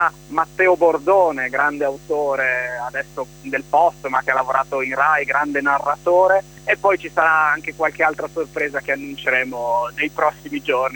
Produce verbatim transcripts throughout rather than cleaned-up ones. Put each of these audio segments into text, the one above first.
Matteo Bordone, grande autore adesso del post, ma che ha lavorato in Rai, grande narratore, e poi ci sarà anche qualche altra sorpresa che annunceremo nei prossimi giorni.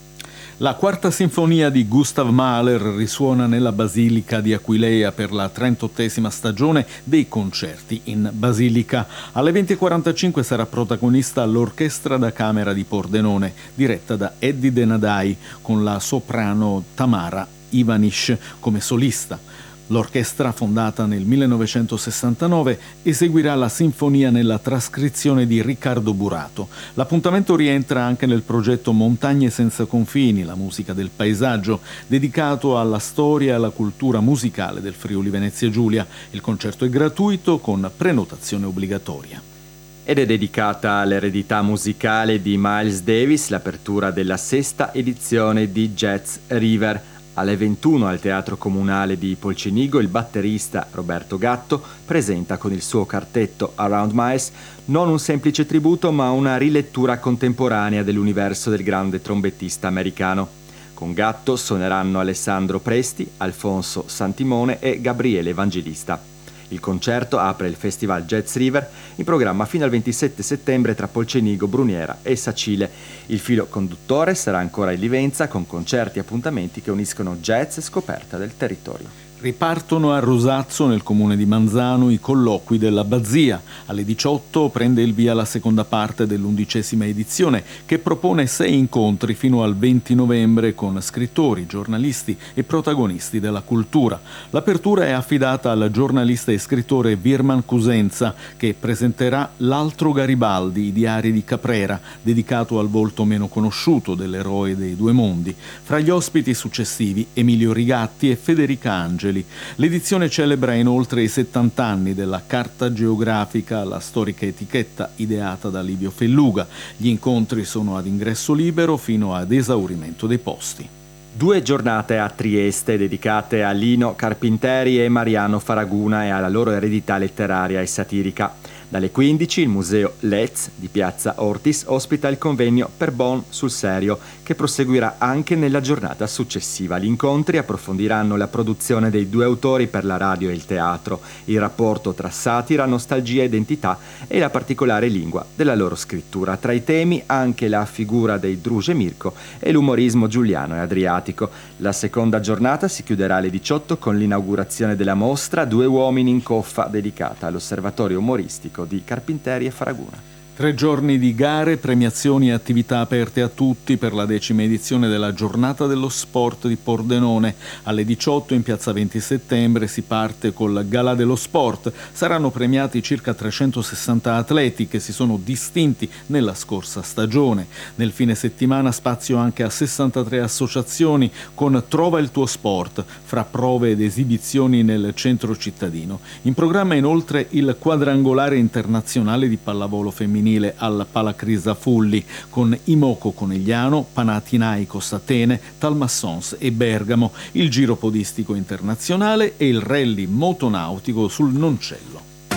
La quarta sinfonia di Gustav Mahler risuona nella Basilica di Aquileia per la trentottesima stagione dei concerti in Basilica. Alle venti e quarantacinque sarà protagonista l'Orchestra da Camera di Pordenone, diretta da Eddie De Nadai, con la soprano Tamara Ivanish come solista. L'orchestra, fondata nel millenovecentosessantanove, eseguirà la sinfonia nella trascrizione di Riccardo Burato. L'appuntamento rientra anche nel progetto Montagne senza confini, la musica del paesaggio, dedicato alla storia e alla cultura musicale del Friuli Venezia Giulia. Il concerto è gratuito con prenotazione obbligatoria. Ed è dedicata all'eredità musicale di Miles Davis l'apertura della sesta edizione di Jazz River. Alle ventuno al Teatro Comunale di Polcenigo il batterista Roberto Gatto presenta con il suo quartetto Around Miles non un semplice tributo ma una rilettura contemporanea dell'universo del grande trombettista americano. Con Gatto suoneranno Alessandro Presti, Alfonso Santimone e Gabriele Evangelista. Il concerto apre il Festival Jazz River, in programma fino al ventisette settembre tra Polcenigo, Bruniera e Sacile. Il filo conduttore sarà ancora in Livenza, con concerti e appuntamenti che uniscono jazz e scoperta del territorio. Ripartono a Rosazzo, nel comune di Manzano, i colloqui della Bazzia. Alle diciotto prende il via la seconda parte dell'undicesima edizione, che propone sei incontri fino al venti novembre con scrittori, giornalisti e protagonisti della cultura. L'apertura è affidata al giornalista e scrittore Virman Cusenza, che presenterà L'altro Garibaldi, i diari di Caprera, dedicato al volto meno conosciuto dell'eroe dei due mondi. Fra gli ospiti successivi Emilio Rigatti e Federica Angeli. L'edizione celebra inoltre i settanta anni della Carta Geografica, la storica etichetta ideata da Livio Felluga. Gli incontri sono ad ingresso libero fino ad esaurimento dei posti. Due giornate a Trieste dedicate a Lino Carpinteri e Mariano Faraguna e alla loro eredità letteraria e satirica. Dalle quindici il museo Let's di Piazza Ortis ospita il convegno Per Bon sul serio, che proseguirà anche nella giornata successiva. Gli incontri approfondiranno la produzione dei due autori per la radio e il teatro, il rapporto tra satira, nostalgia, identità e la particolare lingua della loro scrittura. Tra i temi anche la figura dei Druge Mirko e l'umorismo giuliano e adriatico. La seconda giornata si chiuderà alle diciotto con l'inaugurazione della mostra Due uomini in coffa, dedicata all'osservatorio umoristico di Carpinteri e Faraguna. Tre giorni di gare, premiazioni e attività aperte a tutti per la decima edizione della Giornata dello Sport di Pordenone. Alle diciotto in piazza venti settembre si parte col Galà dello Sport. Saranno premiati circa trecentosessanta atleti che si sono distinti nella scorsa stagione. Nel fine settimana spazio anche a sessantatré associazioni con Trova il tuo sport, fra prove ed esibizioni nel centro cittadino. In programma inoltre il quadrangolare internazionale di pallavolo femminile al Palacrisa Fulli con Imoco Conegliano, Panathinaikos Atene, Talmassons e Bergamo, il giro podistico internazionale e il rally motonautico sul Noncello.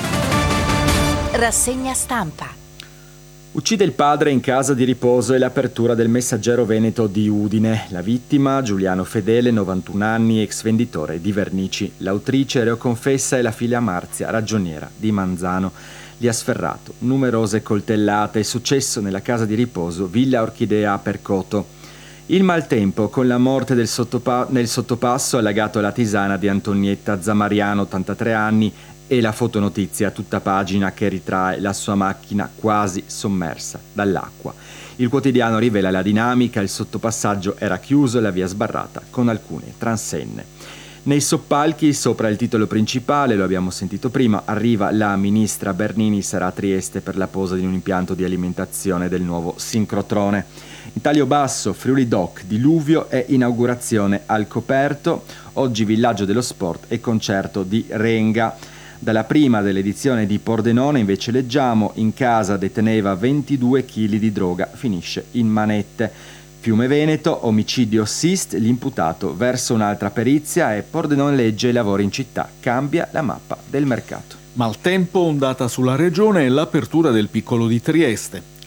Rassegna stampa. Uccide il padre in casa di riposo e l'apertura del Messaggero Veneto di Udine. La vittima, Giuliano Fedele, novantuno anni, ex venditore di vernici. L'autrice, reoconfessa, è la figlia Marzia, ragioniera di Manzano. Li ha sferrato numerose coltellate, successo nella casa di riposo Villa Orchidea a Percoto. Il maltempo, con la morte del sottopa- nel sottopasso allagato alla tisana di Antonietta Zamariano, ottantatré anni, e la fotonotizia a tutta pagina che ritrae la sua macchina quasi sommersa dall'acqua. Il quotidiano rivela la dinamica, il sottopassaggio era chiuso e la via sbarrata con alcune transenne. Nei soppalchi, sopra il titolo principale, lo abbiamo sentito prima, arriva la ministra Bernini, sarà a Trieste per la posa di un impianto di alimentazione del nuovo sincrotrone. In taglio basso, Friuli Doc, diluvio e inaugurazione al coperto, oggi villaggio dello sport e concerto di Renga. Dalla prima dell'edizione di Pordenone invece leggiamo: in casa deteneva ventidue chili di droga, finisce in manette. Fiume Veneto, omicidio Sist, l'imputato verso un'altra perizia e Pordenone legge i lavori in città, cambia la mappa del mercato. Maltempo, ondata sulla regione e l'apertura del piccolo di Trieste.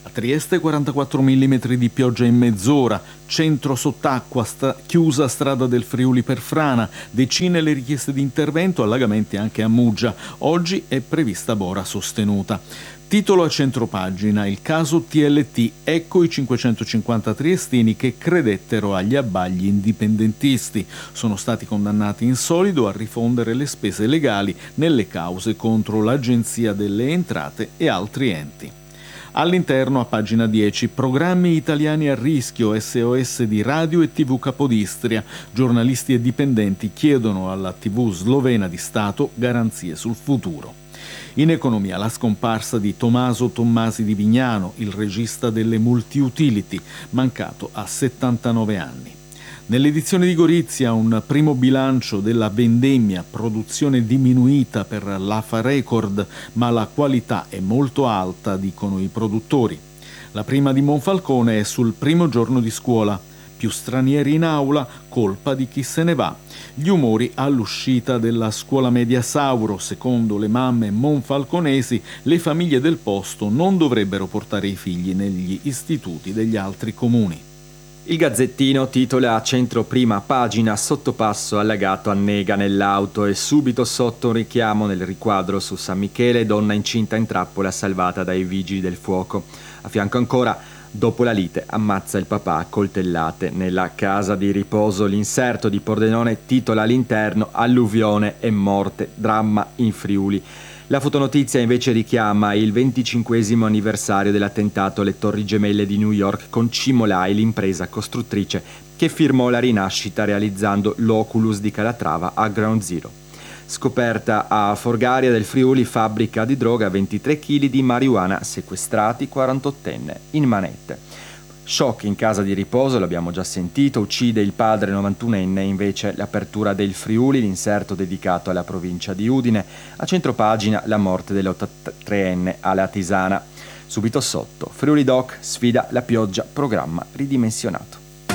A Trieste quarantaquattro millimetri di pioggia in mezz'ora, centro sott'acqua, sta- chiusa strada del Friuli per frana, decine le richieste di intervento, allagamenti anche a Muggia. Oggi è prevista bora sostenuta. Titolo a centropagina, il caso T L T, ecco i cinquecentocinquanta triestini che credettero agli abbagli indipendentisti. Sono stati condannati in solido a rifondere le spese legali nelle cause contro l'Agenzia delle Entrate e altri enti. All'interno, a pagina dieci, programmi italiani a rischio, S O S di Radio e T V Capodistria. Giornalisti e dipendenti chiedono alla T V slovena di Stato garanzie sul futuro. In economia, la scomparsa di Tommaso Tommasi di Vignano, il regista delle multi-utility, mancato a settantanove anni. Nell'edizione di Gorizia un primo bilancio della vendemmia, produzione diminuita per l'A F A Record, ma la qualità è molto alta, dicono i produttori. La prima di Monfalcone è sul primo giorno di scuola. Più stranieri in aula, colpa di chi se ne va. Gli umori all'uscita della scuola media Sauro. Secondo le mamme monfalconesi, le famiglie del posto non dovrebbero portare i figli negli istituti degli altri comuni. Il Gazzettino titola a centro prima pagina sottopasso allagato annega nell'auto e subito sotto un richiamo nel riquadro su San Michele, donna incinta in trappola salvata dai vigili del fuoco. A fianco ancora, dopo la lite ammazza il papà a coltellate nella casa di riposo. L'inserto di Pordenone titola all'interno alluvione e morte, dramma in Friuli. La fotonotizia invece richiama il venticinquesimo anniversario dell'attentato alle Torri Gemelle di New York con Cimolai, l'impresa costruttrice che firmò la rinascita realizzando l'Oculus di Calatrava a Ground Zero. Scoperta a Forgaria del Friuli, fabbrica di droga, ventitré chili di marijuana sequestrati, quarantottenne in manette. Shock in casa di riposo, l'abbiamo già sentito, uccide il padre novantunenne, invece l'apertura del Friuli, l'inserto dedicato alla provincia di Udine. A centropagina la morte dell'ottantatreenne alla Tisana. Subito sotto, Friuli Doc sfida la pioggia, programma ridimensionato.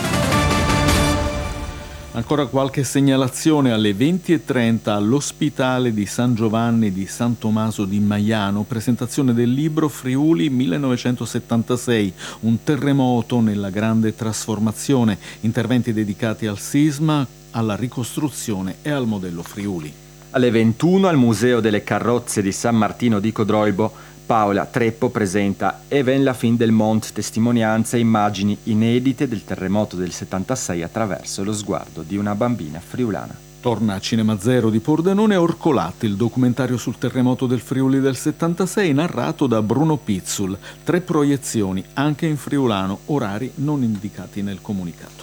Ancora qualche segnalazione alle venti e trenta all'Ospitale di San Giovanni di San Tommaso di Maiano, presentazione del libro Friuli millenovecentosettantasei, un terremoto nella grande trasformazione, interventi dedicati al sisma, alla ricostruzione e al modello Friuli. Alle ventuno al Museo delle Carrozze di San Martino di Codroibo, Paola Treppo presenta Even la fin del Mont, testimonianze e immagini inedite del terremoto del settantasei attraverso lo sguardo di una bambina friulana. Torna a Cinema Zero di Pordenone Orcolatti, il documentario sul terremoto del Friuli del settantasei narrato da Bruno Pizzul. Tre proiezioni, anche in friulano, orari non indicati nel comunicato.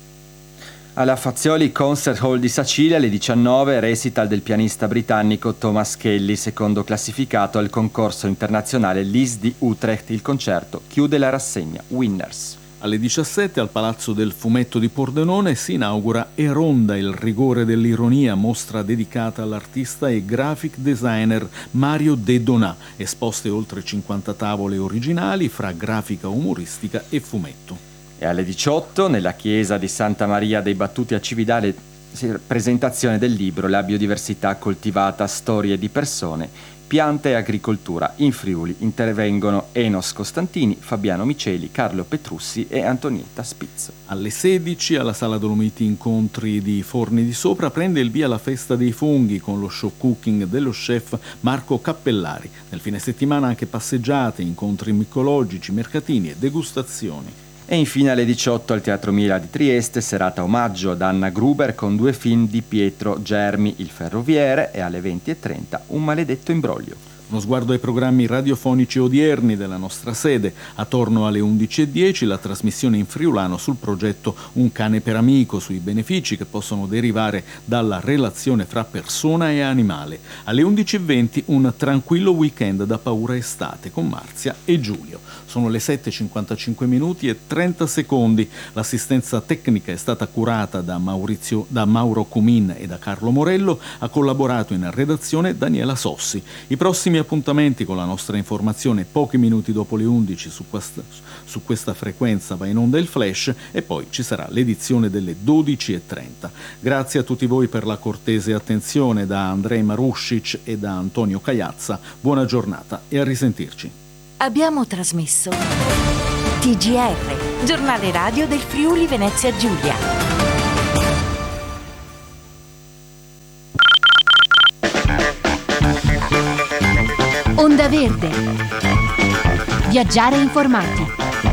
Alla Fazioli Concert Hall di Sicilia alle diciannove recital del pianista britannico Thomas Kelly, secondo classificato al concorso internazionale L I S di Utrecht. Il concerto chiude la rassegna Winners. Alle diciassette al Palazzo del Fumetto di Pordenone si inaugura Eronda, il rigore dell'ironia, mostra dedicata all'artista e graphic designer Mario De Donà, esposte oltre cinquanta tavole originali fra grafica umoristica e fumetto. E alle diciotto, nella chiesa di Santa Maria dei Battuti a Cividale, presentazione del libro La biodiversità coltivata, storie di persone, piante e agricoltura in Friuli. Intervengono Enos Costantini, Fabiano Miceli, Carlo Petrussi e Antonietta Spizzo. Alle sedici, alla Sala Dolomiti Incontri di Forni di Sopra, prende il via la festa dei funghi con lo show cooking dello chef Marco Cappellari. Nel fine settimana anche passeggiate, incontri micologici, mercatini e degustazioni. E infine alle diciotto al Teatro Mira di Trieste, serata omaggio ad Anna Gruber con due film di Pietro Germi, Il ferroviere, e alle venti e trenta Un maledetto imbroglio. Uno sguardo ai programmi radiofonici odierni della nostra sede. Attorno alle undici e dieci la trasmissione in friulano sul progetto Un cane per amico, sui benefici che possono derivare dalla relazione fra persona e animale. Alle undici e venti un tranquillo weekend da paura estate con Marzia e Giulio. Sono le sette e cinquantacinque minuti e trenta secondi. L'assistenza tecnica è stata curata da, Maurizio, da Mauro Cumin e da Carlo Morello. Ha collaborato in redazione Daniela Sossi. I prossimi appuntamenti con la nostra informazione pochi minuti dopo le undici su questa, su questa frequenza va in onda il flash e poi ci sarà l'edizione delle dodici e trenta. Grazie a tutti voi per la cortese attenzione da Andrei Maruscic e da Antonio Caiazza. Buona giornata e a risentirci. Abbiamo trasmesso T G R, giornale radio del Friuli Venezia Giulia. Onda Verde. Viaggiare informati.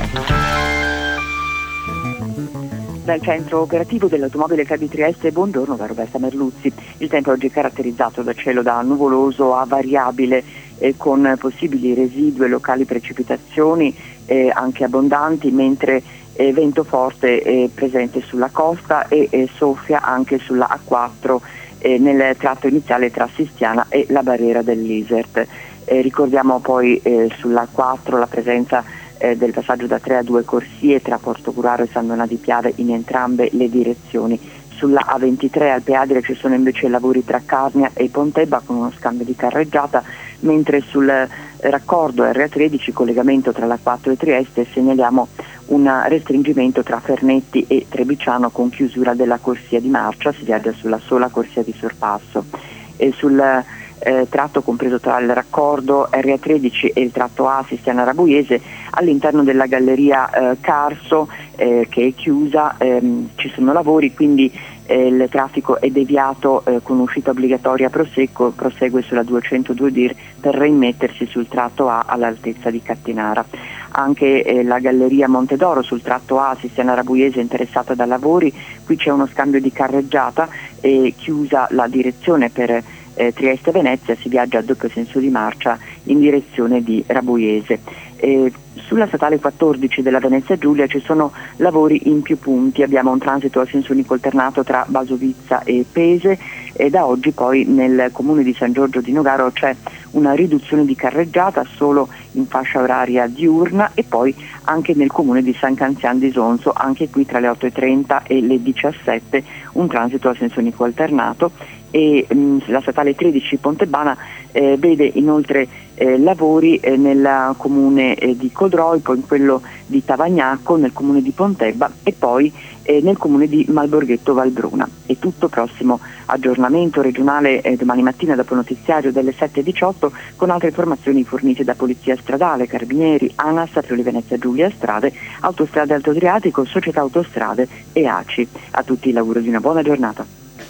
Dal centro operativo dell'automobile C A D Trieste, buongiorno da Roberta Merluzzi. Il tempo oggi è caratterizzato da cielo da nuvoloso a variabile eh, con possibili residue e locali precipitazioni eh, anche abbondanti, mentre eh, vento forte è presente sulla costa e eh, soffia anche sulla A quattro eh, nel tratto iniziale tra Sistiana e la barriera dell'Isert. Eh, ricordiamo poi eh, sulla A quattro la presenza Eh, del passaggio da tre a due corsie tra Portocuraro e San Donà di Piave in entrambe le direzioni. Sulla A ventitré al Peadire ci sono invece lavori tra Carnia e Pontebba con uno scambio di carreggiata, mentre sul eh, raccordo R A tredici, collegamento tra la quattro e Trieste, segnaliamo un restringimento tra Fernetti e Trebiciano con chiusura della corsia di marcia, si viaggia sulla sola corsia di sorpasso. E sul Eh, tratto compreso tra il raccordo R A tredici e il tratto A Sistiana Rabuiese, all'interno della galleria eh, Carso eh, che è chiusa, ehm, ci sono lavori, quindi eh, il traffico è deviato eh, con uscita obbligatoria a Prosecco, prosegue sulla duecentodue D I R per rimettersi sul tratto A all'altezza di Cattinara. Anche eh, la galleria Montedoro sul tratto A Sistiana Rabuiese è interessata da lavori, qui c'è uno scambio di carreggiata e chiusa la direzione per Eh, Trieste-Venezia, si viaggia a doppio senso di marcia in direzione di Rabuiese. Eh, sulla statale quattordici della Venezia Giulia ci sono lavori in più punti, abbiamo un transito a senso unico alternato tra Basovizza e Pese e da oggi poi nel comune di San Giorgio di Nogaro c'è una riduzione di carreggiata solo in fascia oraria diurna e poi anche nel comune di San Canzian di Sonso, anche qui tra le otto e trenta e le diciassette un transito a senso unico alternato. E mh, la statale tredici Pontebana eh, vede inoltre eh, lavori eh, nel comune eh, di Codroi, poi in quello di Tavagnacco, nel comune di Pontebba e poi eh, nel comune di Malborghetto Valbruna. È tutto, prossimo aggiornamento regionale eh, domani mattina dopo il notiziario delle sette e diciotto con altre informazioni fornite da Polizia Stradale, Carabinieri, ANAS, Friuli Venezia Giulia Strade, Autostrade Alto Adriatico, Società Autostrade e A C I. A tutti l'auguro di una buona giornata.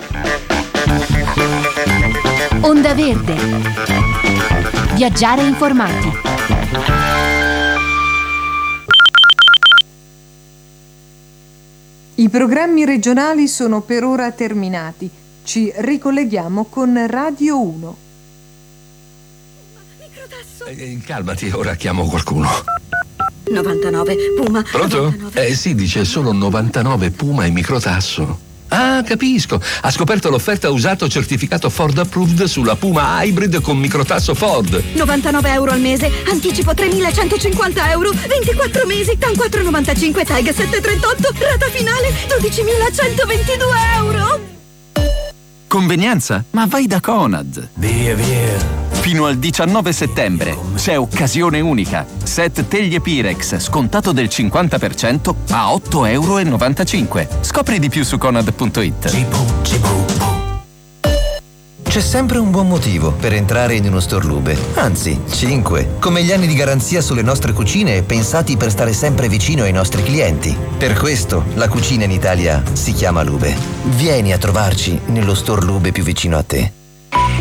Onda Verde. Viaggiare informati. I programmi regionali sono per ora terminati. Ci ricolleghiamo con Radio uno. Eh, calmati, ora chiamo qualcuno. novantanove Puma. Pronto? novantanove. Eh sì, dice solo novantanove Puma e microtasso. Ah, capisco. Ha scoperto l'offerta usato certificato Ford Approved sulla Puma Hybrid con microtasso Ford. novantanove euro al mese, anticipo tremilacentocinquanta euro, ventiquattro mesi, TAN quattro virgola novantacinque, TAG sette virgola trentotto, rata finale dodicimilacentoventidue euro. Convenienza? Ma vai da Conad. Via, via. Fino al diciannove settembre c'è occasione unica. Set teglie Pirex scontato del cinquanta per cento a otto virgola novantacinque euro. Scopri di più su conad punto it. C'è sempre un buon motivo per entrare in uno store Lube. Anzi, cinque. Come gli anni di garanzia sulle nostre cucine pensati per stare sempre vicino ai nostri clienti. Per questo la cucina in Italia si chiama Lube. Vieni a trovarci nello store Lube più vicino a te.